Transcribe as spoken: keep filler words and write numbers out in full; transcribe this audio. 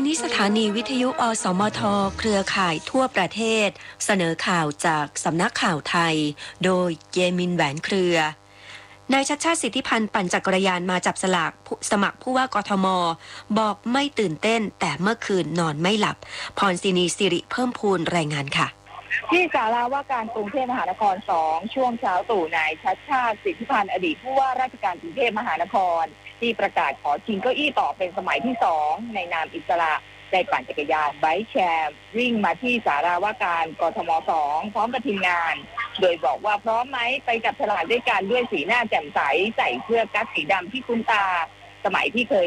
นี้สถานีวิทยุอสมทเครือข่ายทั่วประเทศเสนอข่าวจากสำนักข่าวไทยโดยเยมินแหวนเครือนายชัชชาติสิทธิพันธ์ปั่นจักรยานมาจับสลากสมัครผู้ว่ากทมบอกไม่ตื่นเต้นแต่เมื่อคืนนอนไม่หลับพรศินีสิริเพิ่มพูนรายงานค่ะที่ศาลาว่าการกรุงเทพมหานครสองช่วงเช้าตู่นายชัชชาติสิทธิพันธ์อดีตผู้ว่าราชการกรุงเทพมหานครที่ประกาศขอชิงเก้าอี้ต่อเป็นสมัยที่สองในนามอิสระได้ปั่นจักรยานไบค์แชร์วิ่งมาที่ศาลาว่าการกทมสองพร้อมกับทีมงานโดยบอกว่าพร้อมไหมไปจับฉลากด้วยกันด้วยสีหน้าแจ่มใสใส่เสื้อกั๊กสีดำที่คุ้นตาสมัยที่เคย